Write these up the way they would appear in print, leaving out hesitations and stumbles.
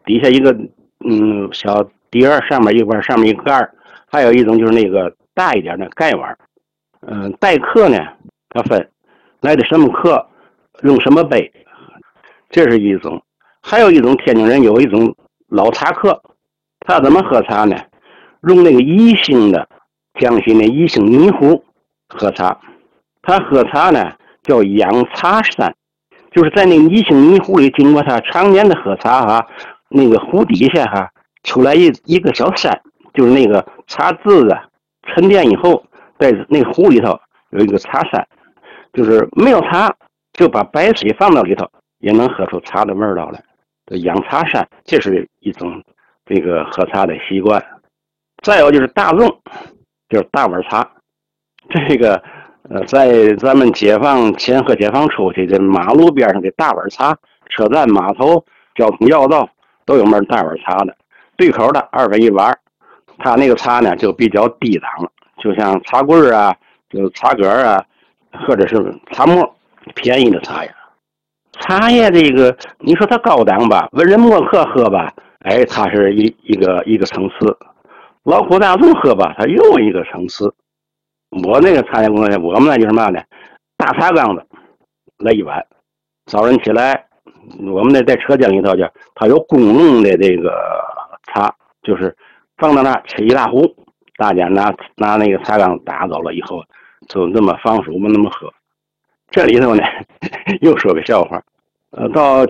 底下一个小底儿，上面一块，上面一个盖儿。还有一种就是那个大一点的盖碗。待客呢，它分来的什么客，用什么杯，这是一种。还有一种天津人有一种老茶客，他怎么喝茶呢？用那个宜兴的江西那宜兴泥壶喝茶。他喝茶呢叫养茶山，就是在那个宜兴泥壶里，经过他常年的喝茶那个壶底下出来一个小山，就是那个茶渍沉淀以后，在那个壶里头有一个茶山，就是没有茶就把白水放到里头也能喝出茶的味道来。养茶山，这是一种这个喝茶的习惯。再有就是大众，就是大碗茶。这个在咱们解放前和解放初期，这马路边上的大碗茶，车站、码头、交通要道都有卖大碗茶的。对口的2分1碗，它那个茶呢就比较低档了，就像茶棍就茶杆或者是茶沫，便宜的茶呀。茶叶这个，你说它高档吧，文人墨客喝吧，哎，它是一个层次；劳苦大众喝吧，它又一个层次。我那个茶叶工作，我们那就是嘛呢，大茶缸子来1碗，早晨起来，我们那在车间里头就它有公用的这个茶，就是放到那沏一大壶，大家拿那个茶缸打走了以后，就那么放手们那么喝。这里头呢，又说个笑话。到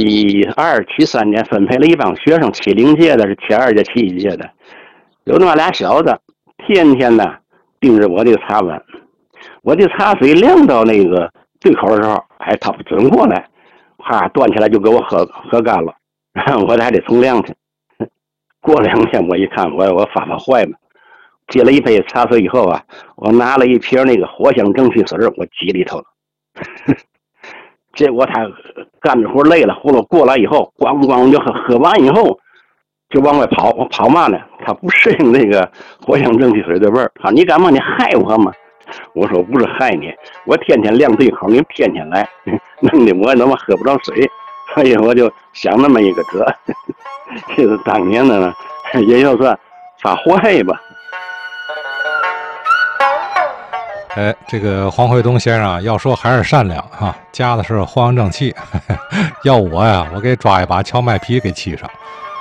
72、73年分配了一帮学生，70届的是72届、71届的，有那么俩小子，天天呢盯着我这个茶碗，我这茶水晾到那个对口的时候，哎，他不准过来，端起来就给我喝干了，我还得重晾去。过2天我一看，我发坏嘛，接了一杯茶水以后我拿了一瓶那个藿香正气水，我挤里头了。结果他干着活累了，葫芦过来以后，咣咣就喝完以后，就往外跑。我跑嘛呢？他不适应那个藿香正气水的味儿。你干嘛？你害我吗？我说不是害你，我天天晾对口，你天天来，弄得我他妈喝不着水，所以我就想那么一个辙。这是当年的呢，也就算发坏吧。 这个黄惠东先生要说还是善良加的是藿香正气。要我给抓一把荞麦皮给沏上。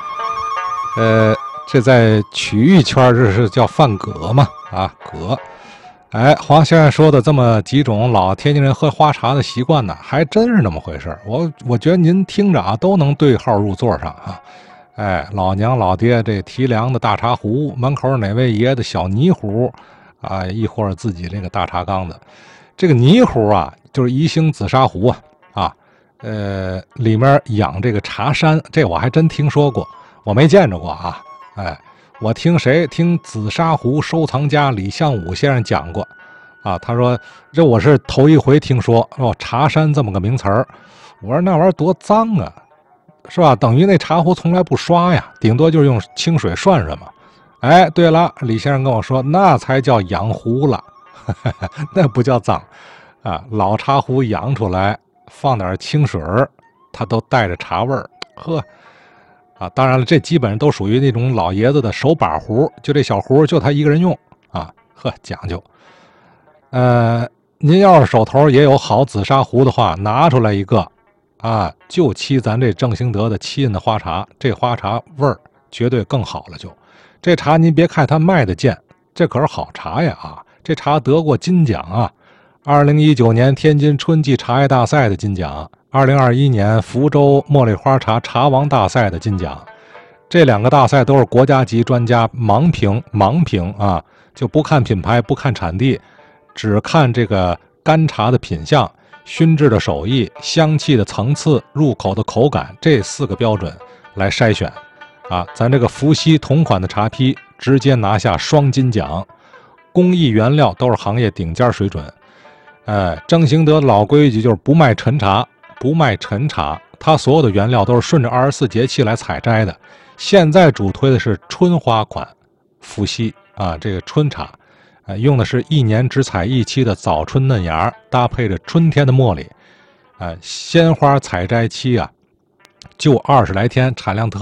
这在曲艺圈这是叫饭葛嘛葛。黄先生说的这么几种老天津人喝花茶的习惯呢，还真是那么回事。我觉得您听着都能对号入座上老娘老爹这提梁的大茶壶，门口哪位爷的小泥壶亦或者自己这个大茶缸子，这个泥壶就是宜兴紫砂壶里面养这个茶山，这我还真听说过，我没见着过我听紫砂壶收藏家李向武先生讲过他说这我是头一回听说茶山这么个名词儿。我说那玩意儿多脏是吧？等于那茶壶从来不刷呀，顶多就是用清水涮涮嘛。对了，李先生跟我说，那才叫养壶了，那不叫脏老茶壶养出来，放点清水它都带着茶味儿。当然了，这基本上都属于那种老爷子的手把壶，就这小壶就他一个人用讲究。您要是手头也有好紫砂壶的话，拿出来一个就沏咱这正兴德的沏印的花茶，这花茶味儿绝对更好了。这茶您别看它卖的贱，这可是好茶呀这茶得过金奖2019年天津春季茶叶大赛的金奖，2021年福州茉莉花茶茶王大赛的金奖。这2个大赛都是国家级专家盲评就不看品牌，不看产地，只看这个干茶的品相、熏制的手艺、香气的层次、入口的口感，这4个标准来筛选咱这个伏羲同款的茶坯直接拿下双金奖，工艺原料都是行业顶尖水准。正兴德老规矩就是不卖陈茶，它所有的原料都是顺着24节气来采摘的。现在主推的是春花款伏羲这个春茶，用的是1年只采1期的早春嫩芽，搭配着春天的茉莉，鲜花采摘期就20来天，产量